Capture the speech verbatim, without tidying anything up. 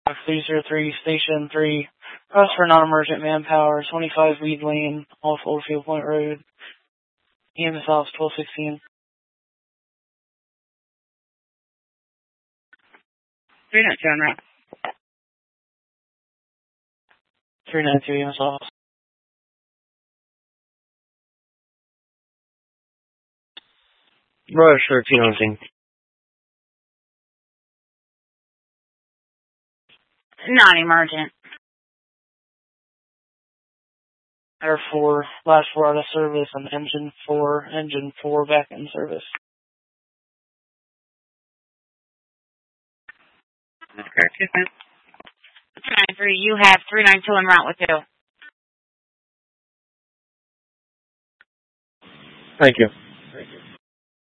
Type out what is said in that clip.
three zero three, Station three. Request for non-emergent manpower, twenty-five Weed Lane, off Oldfield Point Road. E M S Office twelve sixteen. three nine two on route. three nine two E M S Office. Rush thirteen hunting. Non-emergent. Air four, last four out of service, and engine four, engine four back in service. That's correct, yes, ma'am. three nine three, you have three nine two en route with you. Thank you.